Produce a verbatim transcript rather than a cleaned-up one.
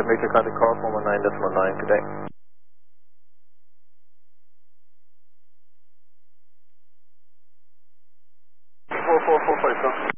Major contact calls one one nine decimal nine, good day. four four four five seven.